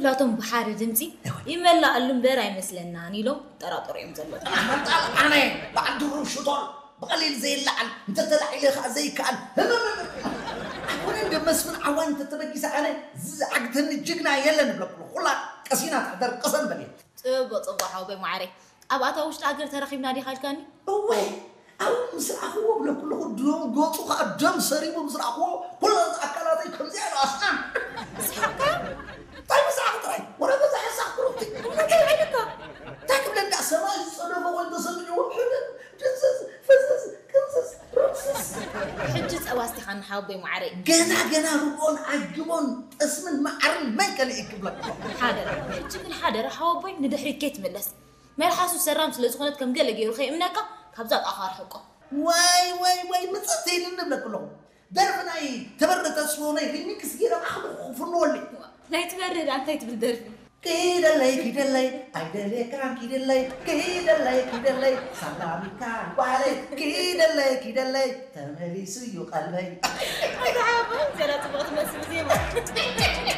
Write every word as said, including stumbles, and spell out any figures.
كلاتهم بحار دمتي يملا اللمبر يمسلنا نيلو طراطر يوم زلط انا انا بعد الرشطان بقليل زي اللعن انت تلع لي زي كان انا عند مسمن عوان تتبكي ساعه عقدني الجقنا يلا نبلك خلا قسينا تحضر قسم بلي طب صباحو بمعري اباتا وشت اجر ترخيبنا دي خالكاني اوي او مسرحو بلا كل دم غوصو قدام سريبو مسرحو كل اكلاتي كم زي اصلا صحكا طيب مسرح طيب ولا بزح صح كروتي انا تعبك تاكل لك سماج صدفه وانت سمجو جنسس فزس كنسس رقصس حجت اواستي خان حاوبي معري جنا جنا ربون عجبون اسم معرن ما كان يكبلك حاضر حجت كل حاضر حاوبي ندحري كيت ملس ما الحاسو سرام سلازخونت كم قال غيرو خي امناك كابزات اخر حقه واي واي واي متصيل نبلك كلهم دربناي تبرد اسموني في ميكس كده اخذ فنولي لا يتبرد انت يتبدر كده لي كده لي ايده لي كان كده لي كده لي كده لي سلامي كان وعلي كده لي كده لي تملي سيو قلبي هذا عابه زلات بغت مسمزيمه